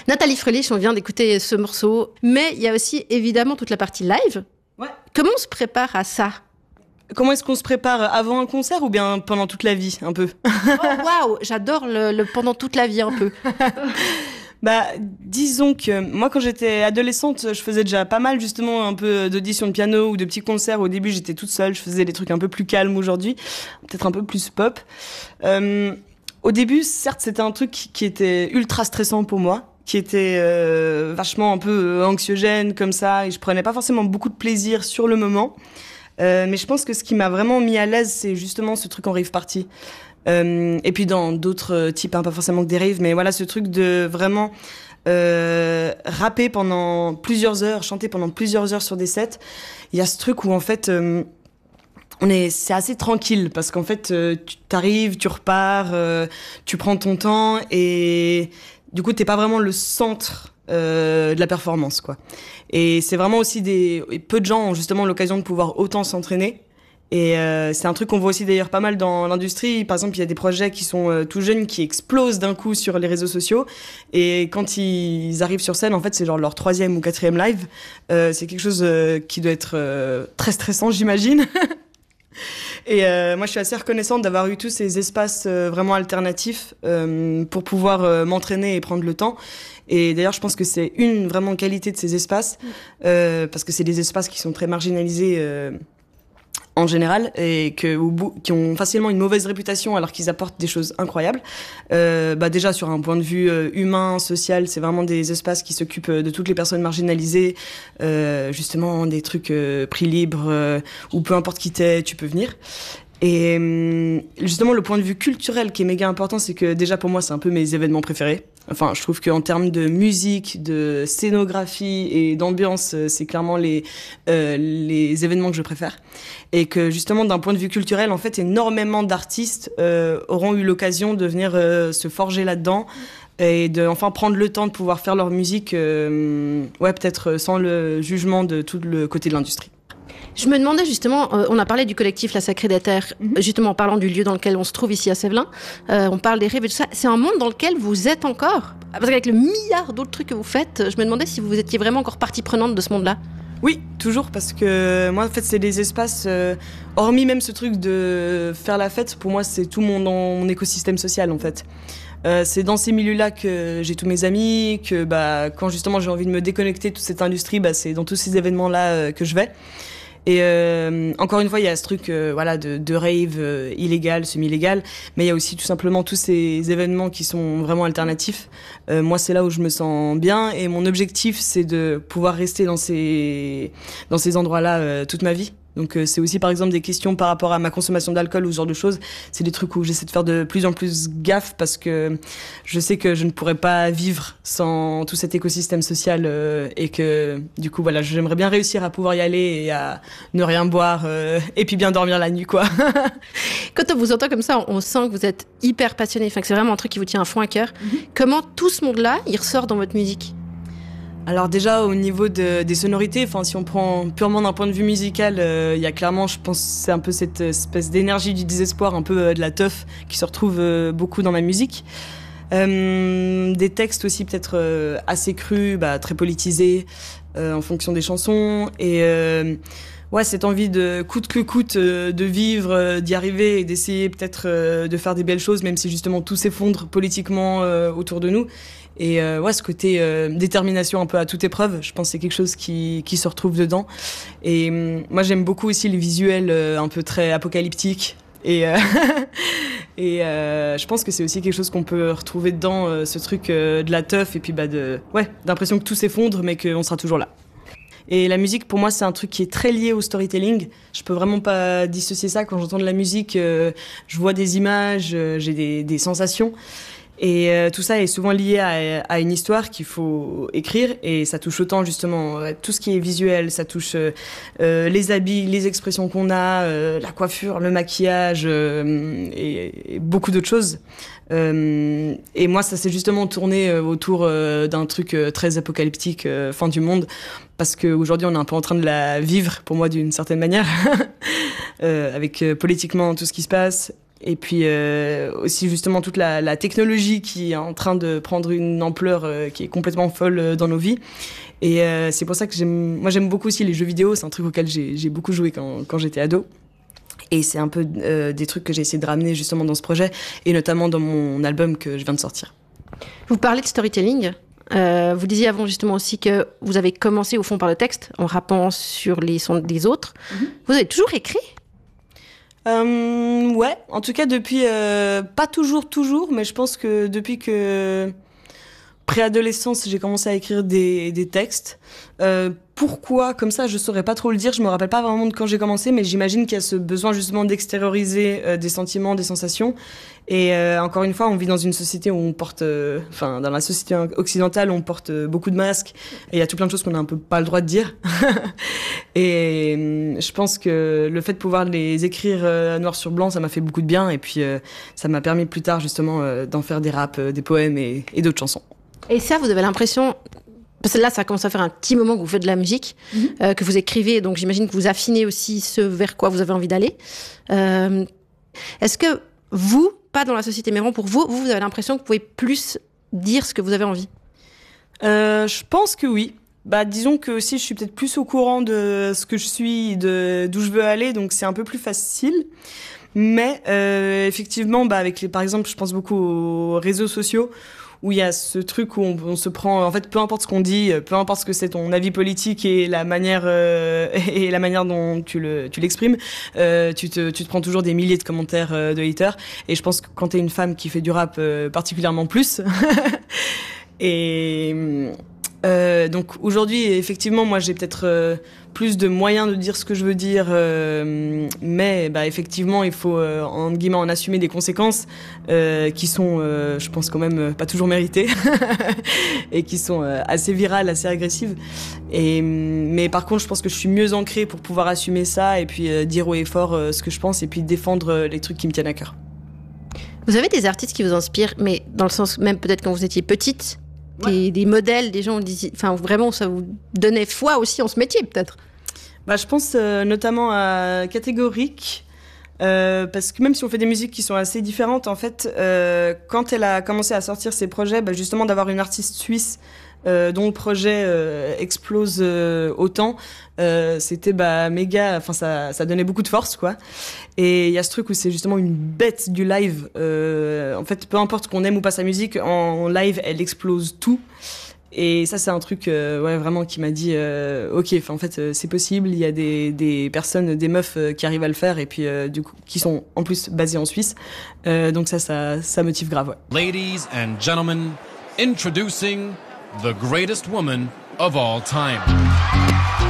Nathalie Fröhlich, on vient d'écouter ce morceau, mais il y a aussi évidemment toute la partie live. Ouais. Comment on se prépare à ça? Comment est-ce qu'on se prépare avant un concert ou bien pendant toute la vie, un peu? Oh waouh, j'adore le pendant toute la vie un peu. Bah, disons que moi, quand j'étais adolescente, je faisais déjà pas mal, justement, un peu d'auditions de piano ou de petits concerts. Au début, j'étais toute seule, je faisais des trucs un peu plus calmes aujourd'hui, peut-être un peu plus pop. Au début, certes, c'était un truc qui était ultra stressant pour moi, qui était vachement un peu anxiogène comme ça, et je prenais pas forcément beaucoup de plaisir sur le moment. Mais je pense que ce qui m'a vraiment mis à l'aise, c'est justement ce truc en rave party. Et puis dans d'autres types, hein, pas forcément que des raves, mais voilà, ce truc de vraiment rapper pendant plusieurs heures, chanter pendant plusieurs heures sur des sets. Il y a ce truc où en fait, c'est assez tranquille parce qu'en fait, tu t'arrives, tu repars, tu prends ton temps et du coup, t'es pas vraiment le centre de la performance, quoi. Et c'est vraiment aussi peu de gens ont justement l'occasion de pouvoir autant s'entraîner. Et c'est un truc qu'on voit aussi d'ailleurs pas mal dans l'industrie. Par exemple, il y a des projets qui sont tout jeunes qui explosent d'un coup sur les réseaux sociaux. Et quand ils arrivent sur scène, en fait, c'est genre leur 3e ou 4e live. C'est quelque chose qui doit être très stressant, j'imagine. Et moi, je suis assez reconnaissante d'avoir eu tous ces espaces vraiment alternatifs pour pouvoir m'entraîner et prendre le temps. Et d'ailleurs, je pense que c'est une vraiment qualité de ces espaces, parce que c'est des espaces qui sont très marginalisés en général et qui ont facilement une mauvaise réputation alors qu'ils apportent des choses incroyables. Déjà sur un point de vue humain, social, c'est vraiment des espaces qui s'occupent de toutes les personnes marginalisées, justement des trucs prix libre ou peu importe qui t'es, tu peux venir. Et justement, le point de vue culturel qui est méga important, c'est que déjà pour moi, c'est un peu mes événements préférés. Enfin, je trouve qu'en termes de musique, de scénographie et d'ambiance, c'est clairement les événements que je préfère. Et que justement, d'un point de vue culturel, en fait, énormément d'artistes auront eu l'occasion de venir se forger là-dedans et de enfin prendre le temps de pouvoir faire leur musique, peut-être sans le jugement de tout le côté de l'industrie. Je me demandais justement, on a parlé du collectif La Sacrée des Terres, justement en parlant du lieu dans lequel on se trouve ici à Sévelin. On parle des rêves et tout ça. C'est un monde dans lequel vous êtes encore? Parce qu'avec le milliard d'autres trucs que vous faites, je me demandais si vous étiez vraiment encore partie prenante de ce monde-là. Oui, toujours, parce que moi, en fait, c'est des espaces, hormis même ce truc de faire la fête, pour moi, c'est tout mon écosystème social, en fait. C'est dans ces milieux-là que j'ai tous mes amis, que quand justement j'ai envie de me déconnecter de toute cette industrie, c'est dans tous ces événements-là que je vais. Et encore une fois, il y a ce truc de rave illégal, semi-illégal, mais il y a aussi tout simplement tous ces événements qui sont vraiment alternatifs. Moi, c'est là où je me sens bien et mon objectif, c'est de pouvoir rester dans ces endroits-là toute ma vie. Donc c'est aussi par exemple des questions par rapport à ma consommation d'alcool ou ce genre de choses. C'est des trucs où j'essaie de faire de plus en plus gaffe parce que je sais que je ne pourrais pas vivre sans tout cet écosystème social et que du coup voilà, j'aimerais bien réussir à pouvoir y aller et à ne rien boire et puis bien dormir la nuit, quoi. Quand on vous entend comme ça, on sent que vous êtes hyper passionné, enfin que c'est vraiment un truc qui vous tient à fond à cœur. Comment tout ce monde-là, il ressort dans votre musique? Alors déjà au niveau des sonorités, enfin si on prend purement d'un point de vue musical, il y a clairement, je pense, c'est un peu cette espèce d'énergie du désespoir, un peu de la teuf qui se retrouve beaucoup dans ma musique. Des textes aussi peut-être assez crus, très politisés en fonction des chansons et cette envie de coûte que coûte de vivre, d'y arriver et d'essayer peut-être de faire des belles choses, même si justement tout s'effondre politiquement autour de nous. Et ce côté détermination un peu à toute épreuve, je pense que c'est quelque chose qui se retrouve dedans. Et moi j'aime beaucoup aussi les visuels un peu très apocalyptiques. Et je pense que c'est aussi quelque chose qu'on peut retrouver dedans, ce truc de la teuf et puis d'impression que tout s'effondre mais qu'on sera toujours là. Et la musique, pour moi, c'est un truc qui est très lié au storytelling. Je peux vraiment pas dissocier ça. Quand j'entends de la musique, je vois des images, j'ai des sensations. Et tout ça est souvent lié à une histoire qu'il faut écrire et ça touche autant justement tout ce qui est visuel, ça touche les habits, les expressions qu'on a, la coiffure, le maquillage et beaucoup d'autres choses. Et moi ça s'est justement tourné autour d'un truc très apocalyptique, fin du monde, parce qu'aujourd'hui on est un peu en train de la vivre pour moi d'une certaine manière avec politiquement tout ce qui se passe. Et puis aussi justement toute la technologie qui est en train de prendre une ampleur qui est complètement folle dans nos vies. Et c'est pour ça que j'aime beaucoup aussi les jeux vidéo. C'est un truc auquel j'ai beaucoup joué quand j'étais ado. Et c'est un peu des trucs que j'ai essayé de ramener justement dans ce projet, et notamment dans mon album que je viens de sortir. Vous parlez de storytelling. Vous disiez avant justement aussi que vous avez commencé au fond par le texte, en rappant sur les sons des autres. Vous avez toujours écrit ? Ouais, en tout cas depuis, pas toujours, mais je pense que depuis que préadolescence, j'ai commencé à écrire des textes. Pourquoi, comme ça, je saurais pas trop le dire. Je me rappelle pas vraiment de quand j'ai commencé, mais j'imagine qu'il y a ce besoin justement d'extérioriser des sentiments, des sensations. Et encore une fois, on vit dans une société où on porte, dans la société occidentale, on porte beaucoup de masques. Et il y a tout plein de choses qu'on a un peu pas le droit de dire. Et je pense que le fait de pouvoir les écrire noir sur blanc, ça m'a fait beaucoup de bien. Et puis ça m'a permis plus tard justement d'en faire des raps, des poèmes et d'autres chansons. Et ça, vous avez l'impression... Parce que là, ça commence à faire un petit moment que vous faites de la musique, que vous écrivez, donc j'imagine que vous affinez aussi ce vers quoi vous avez envie d'aller. Est-ce que vous, pas dans la société, mais vraiment pour vous, vous avez l'impression que vous pouvez plus dire ce que vous avez envie ? Je pense que oui. Disons que aussi, je suis peut-être plus au courant de ce que je suis, d'où je veux aller, donc c'est un peu plus facile. Mais effectivement, par exemple, je pense beaucoup aux réseaux sociaux, où il y a ce truc où on se prend, en fait, peu importe ce qu'on dit, peu importe ce que c'est ton avis politique et la manière dont tu l'exprimes, tu te prends toujours des milliers de commentaires de haters. Et je pense que quand t'es une femme qui fait du rap, particulièrement plus. Et donc aujourd'hui, effectivement, moi j'ai peut-être plus de moyens de dire ce que je veux dire, mais effectivement, il faut entre guillemets en assumer des conséquences qui sont, je pense quand même, pas toujours méritées et qui sont assez virales, assez agressives. Mais par contre, je pense que je suis mieux ancrée pour pouvoir assumer ça et puis dire haut et fort ce que je pense et puis défendre les trucs qui me tiennent à cœur. Vous avez des artistes qui vous inspirent, mais dans le sens même peut-être quand vous étiez petite? Des modèles, des gens, vraiment, ça vous donnait foi aussi en ce métier, peut-être? Je pense notamment à Catégorique, parce que même si on fait des musiques qui sont assez différentes, en fait, quand elle a commencé à sortir ses projets, justement d'avoir une artiste suisse dont le projet explose autant, c'était méga, ça donnait beaucoup de force, quoi. Et il y a ce truc où c'est justement une bête du live. En fait, peu importe qu'on aime ou pas sa musique, en live, elle explose tout. Et ça, c'est un truc vraiment qui m'a dit ok, en fait, c'est possible. Il y a des personnes, des meufs qui arrivent à le faire et puis du coup, qui sont en plus basées en Suisse. Donc ça motive grave. Ouais. Ladies and gentlemen, introducing the greatest woman of all time.